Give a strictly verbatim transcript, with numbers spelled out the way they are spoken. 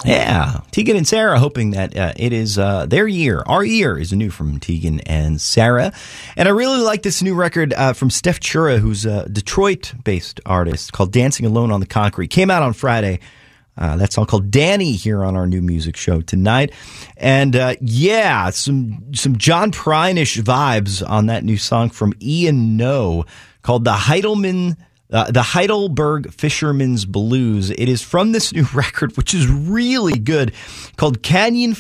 Yeah, Tegan and Sara hoping that uh, it is uh, their year. Our year is new from Tegan and Sara. And I really like this new record uh, from Steph Chura, who's a Detroit-based artist called Dancing Alone on the Concrete. Came out on Friday. Uh, that song called Danny here on our new music show tonight. And uh, yeah, some some John Prine-ish vibes on that new song from Ian No called The Heidelman Uh, the Heidelberg Fisherman's Blues. It is from this new record, which is really good, called Canyon